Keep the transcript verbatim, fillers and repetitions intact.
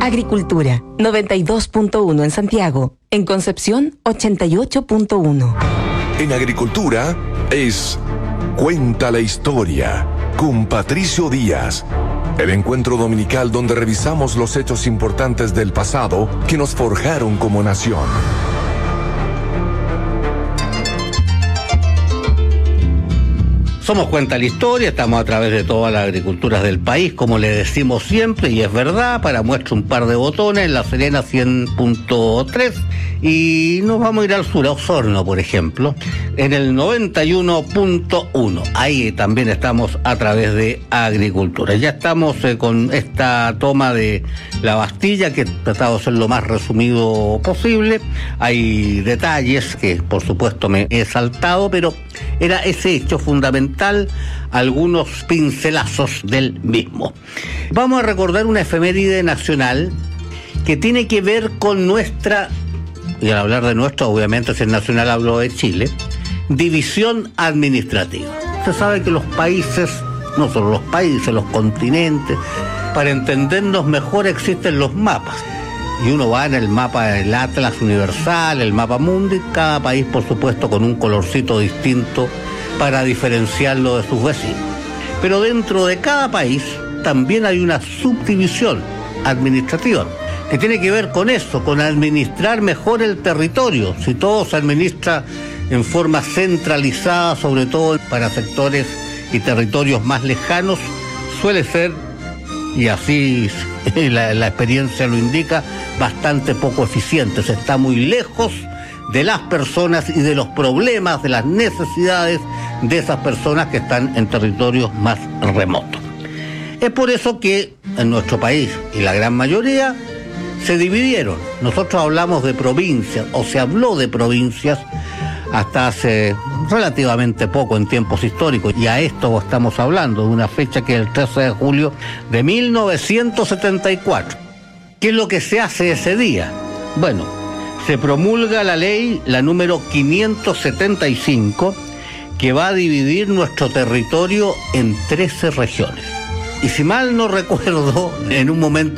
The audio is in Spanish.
Agricultura, noventa y dos punto uno en Santiago. En Concepción, ochenta y ocho punto uno. En Agricultura es Cuenta la Historia con Patricio Díaz. El encuentro dominical donde revisamos los hechos importantes del pasado que nos forjaron como nación. Somos Cuenta la Historia, estamos a través de todas las agriculturas del país, como le decimos siempre, y es verdad, para muestra un par de botones, La Serena cien punto tres, y nos vamos a ir al sur, a Osorno, por ejemplo, en el noventa y uno punto uno. Ahí también estamos a través de Agricultura. Ya estamos eh, con esta toma de la Bastilla, que he tratado de ser lo más resumido posible. Hay detalles que, por supuesto, me he saltado, pero era ese hecho fundamental, algunos pincelazos del mismo. Vamos a recordar una efeméride nacional que tiene que ver con nuestra, y al hablar de nuestra, obviamente, si es nacional hablo de Chile, división administrativa. Usted sabe que los países, no solo los países, los continentes, para entendernos mejor existen los mapas. Y uno va en el mapa del Atlas Universal, el mapa mundi, cada país, por supuesto, con un colorcito distinto para diferenciarlo de sus vecinos. Pero dentro de cada país también hay una subdivisión administrativa que tiene que ver con eso, con administrar mejor el territorio. Si todo se administra en forma centralizada, sobre todo para sectores y territorios más lejanos, suele ser, y así la, la experiencia lo indica, bastante poco eficiente. Se está muy lejos de las personas y de los problemas, de las necesidades de esas personas que están en territorios más remotos. Es por eso que en nuestro país, y la gran mayoría, se dividieron. Nosotros hablamos de provincias, o se habló de provincias, hasta hace relativamente poco en tiempos históricos, y a esto estamos hablando de una fecha que es el trece de julio de mil novecientos setenta y cuatro. ¿Qué es lo que se hace ese día? Bueno, se promulga la ley, la número quinientos setenta y cinco, que va a dividir nuestro territorio en trece regiones. Y si mal no recuerdo, en un momento